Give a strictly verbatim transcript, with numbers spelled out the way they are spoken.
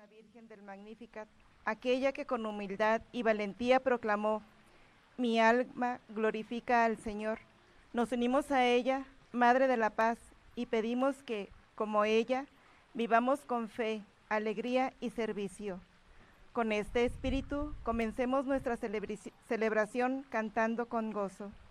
la Virgen del Magnificat, aquella que con humildad y valentía proclamó: mi alma glorifica al Señor. Nos unimos a ella, Madre de la Paz, y pedimos que, como ella, vivamos con fe, alegría y servicio. Con este espíritu, comencemos nuestra celebración cantando con gozo.